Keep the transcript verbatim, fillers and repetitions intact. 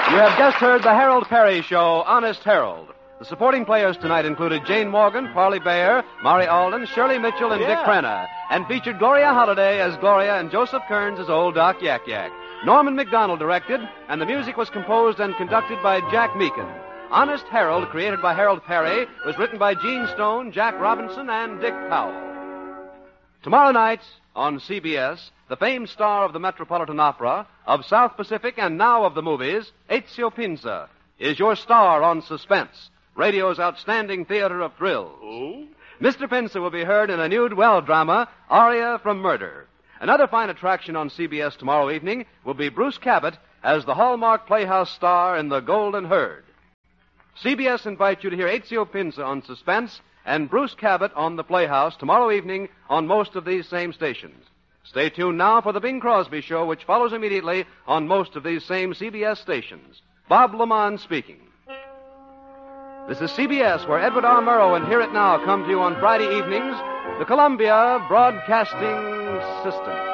You have just heard the Harold Perry Show, Honest Harold. The supporting players tonight included Jane Morgan, Parley Bayer, Mari Alden, Shirley Mitchell, and Yeah. Dick Crenna, and featured Gloria Holliday as Gloria and Joseph Kearns as Old Doc Yak Yak. Norman McDonald directed, and the music was composed and conducted by Jack Meakin. Honest Harold, created by Harold Perry, was written by Gene Stone, Jack Robinson, and Dick Powell. Tomorrow night on C B S, the famed star of the Metropolitan Opera, of South Pacific, and now of the movies, Ezio Pinza, is your star on Suspense, radio's outstanding theater of thrills. Oh? Mister Pinza will be heard in a new dwell drama, Aria from Murder. Another fine attraction on C B S tomorrow evening will be Bruce Cabot as the Hallmark Playhouse star in The Golden Herd. C B S invites you to hear Ezio Pinza on Suspense and Bruce Cabot on The Playhouse tomorrow evening on most of these same stations. Stay tuned now for the Bing Crosby Show, which follows immediately on most of these same C B S stations. Bob Lamont speaking. This is C B S, where Edward R. Murrow and Hear It Now come to you on Friday evenings, the Columbia Broadcasting System.